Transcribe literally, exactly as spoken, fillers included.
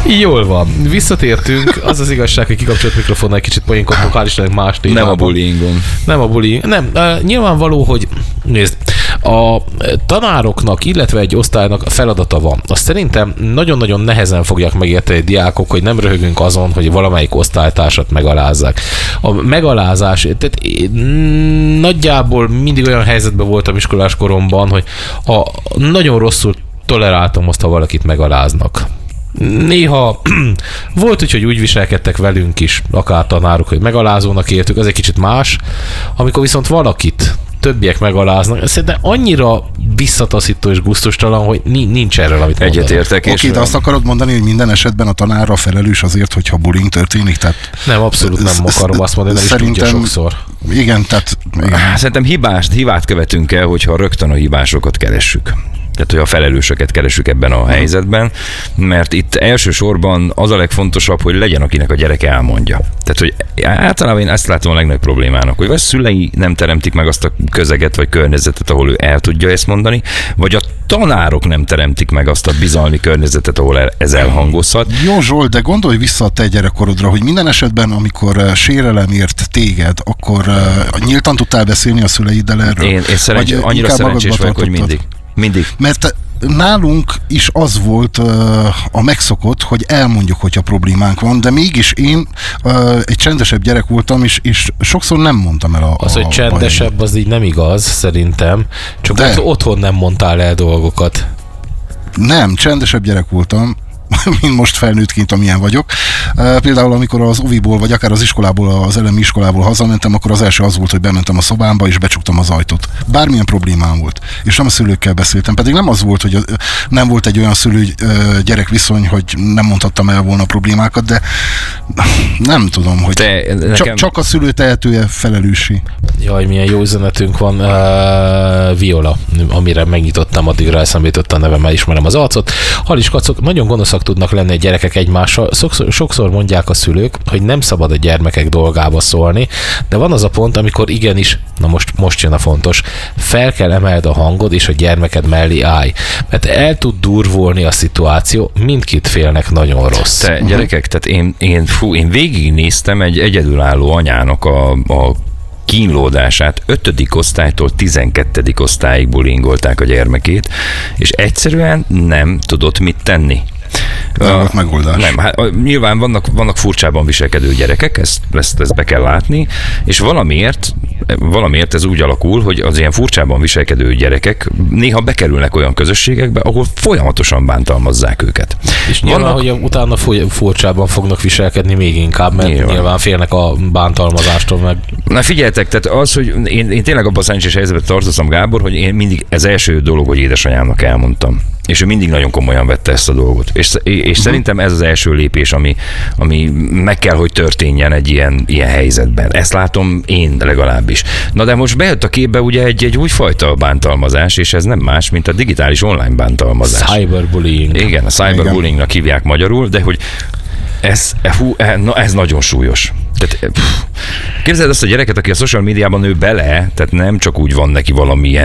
Jól van, visszatértünk. Az az igazság, hogy kikapcsolt mikrofonnal egy kicsit poénkodtunk, hál' Istennek más témában. Nem a bullyingon. Nem a bullying. Nem, uh, nyilvánvaló, hogy nézd, a tanároknak, illetve egy osztálynak feladata van. Azt szerintem nagyon-nagyon nehezen fogják megérteni diákok, hogy nem röhögünk azon, hogy valamelyik osztálytársat megalázzák. A megalázás, tehát nagyjából mindig olyan helyzetben voltam iskolás koromban, hogy a, nagyon rosszul toleráltam azt, ha valakit megaláznak. Néha volt úgy, hogy úgy viselkedtek velünk is, akár tanárok, hogy megalázónak értük, az egy kicsit más. Amikor viszont valakit többiek megaláznak, szerintem annyira visszataszító és gusztustalan, hogy nincs erről, amit mondanak. Egyetértek. Oké, de azt akarod mondani, hogy minden esetben a tanárra felelős azért, hogyha bullying történik? Tehát nem, abszolút nem akarom azt mondani, nem is tudja sokszor. Igen, tehát... Igen. Szerintem hibást, hibát követünk el, hogyha rögtön a hibásokat keressük. Tehát, hogy a felelősöket keresünk ebben a helyzetben, mert itt elsősorban az a legfontosabb, hogy legyen, akinek a gyerek elmondja. Tehát, hogy általában én ezt látom a legnagyobb problémának, hogy vagy szülei nem teremtik meg azt a közeget, vagy környezetet, ahol ő el tudja ezt mondani, vagy a tanárok nem teremtik meg azt a bizalmi környezetet, ahol ez elhangozhat. Jó, Zsolt, de gondolj vissza a te gyerekkorodra, hogy minden esetben, amikor sérelem ért téged, akkor nyíltan tudtál beszélni a szüleiddel erről? Én, én szerencs, annyira szerencsés vagyok, hogy mindig. Mindig. Mert nálunk is az volt uh, a megszokott, hogy elmondjuk, hogyha problémánk van, de mégis én uh, egy csendesebb gyerek voltam, és, és sokszor nem mondtam el a Az, hogy csendesebb, bajom. Az így nem igaz, szerintem. Csak de... ott, otthon nem mondtál el dolgokat. Nem, csendesebb gyerek voltam, mint most felnőttként, amilyen vagyok. Például, amikor az oviból, vagy akár az iskolából, az elemi iskolából hazamentem, akkor az első az volt, hogy bementem a szobámba, és becsuktam az ajtót. Bármilyen problémám volt. És nem a szülőkkel beszéltem. Pedig nem az volt, hogy nem volt egy olyan szülő-gyerek viszony, hogy nem mondhattam el volna a problémákat, de nem tudom, hogy nekem... csak, csak a szülő tehetője felelőssé. Jaj, milyen jó üzenetünk van. Uh, Viola, amire megnyitottam, addigra eszembe jutott a nevem, mert ismerem az arcot. Halis kacok, nagyon gonoszak tudnak lenni a gyerekek egymással. Sokszor, sokszor mondják a szülők, hogy nem szabad a gyermekek dolgába szólni, de van az a pont, amikor igenis, na most, most jön a fontos, fel kell emeld a hangod, és a gyermeked mellé állj. Mert el tud durvulni a szituáció, mindkét félnek nagyon rossz. Te uh-huh. gyerekek, tehát én, én, fú, én végignéztem egy egyedülálló anyának a, a kínlódását, ötödik osztálytól tizenkettedik osztályig bullyingolták a gyermekét, és egyszerűen nem tudott mit tenni. Nem volt megoldás. Nem, hát nyilván vannak, vannak furcsában viselkedő gyerekek, ezt, ezt, ezt be kell látni, és valamiért, valamiért ez úgy alakul, hogy az ilyen furcsában viselkedő gyerekek néha bekerülnek olyan közösségekbe, ahol folyamatosan bántalmazzák őket. És nyilván, vannak, hogy utána furcsában fognak viselkedni még inkább, mert nyilván, nyilván félnek a bántalmazástól meg. Na figyeljetek, tehát az, hogy én, én tényleg abban a szerencsés helyzetben tartoztam, Gábor, hogy én mindig, ez első dolog, hogy édesanyámnak elmondtam. És ő mindig nagyon komolyan vette ezt a dolgot. És, és uh-huh. szerintem ez az első lépés, ami, ami meg kell, hogy történjen egy ilyen, ilyen helyzetben. Ezt látom én legalábbis. Na de most bejött a képbe ugye egy, egy újfajta bántalmazás, és ez nem más, mint a digitális online bántalmazás. Cyberbullying. Igen, a cyberbullyingnak hívják magyarul, de hogy ez, hú, na, ez nagyon súlyos. Tehát, képzeld azt a gyereket, aki a social médiában nő bele, tehát nem csak úgy van neki valamilyen